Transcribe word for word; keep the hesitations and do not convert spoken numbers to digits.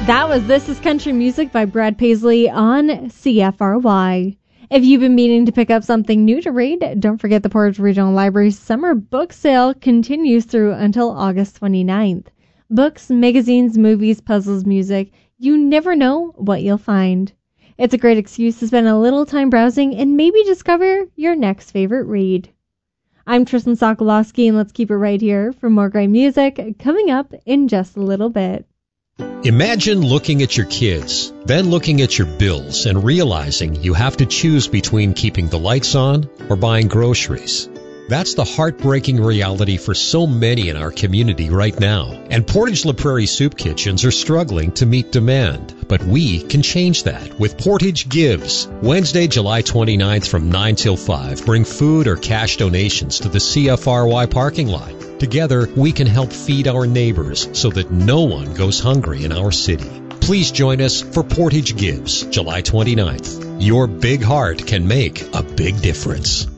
That was This Is Country Music by Brad Paisley on C F R Y. If you've been meaning to pick up something new to read, don't forget the Portage Regional Library's summer book sale continues through until August twenty-ninth. Books, magazines, movies, puzzles, music, you never know what you'll find. It's a great excuse to spend a little time browsing and maybe discover your next favorite read. I'm Tristan Sokolowski, and let's keep it right here for more great music coming up in just a little bit. Imagine looking at your kids, then looking at your bills and realizing you have to choose between keeping the lights on or buying groceries. That's the heartbreaking reality for so many in our community right now. And Portage La Prairie soup kitchens are struggling to meet demand. But we can change that with Portage Gives. Wednesday, July twenty-ninth from nine till five. Bring food or cash donations to the C F R Y parking lot. Together, we can help feed our neighbors so that no one goes hungry in our city. Please join us for Portage Gives, July twenty-ninth. Your big heart can make a big difference.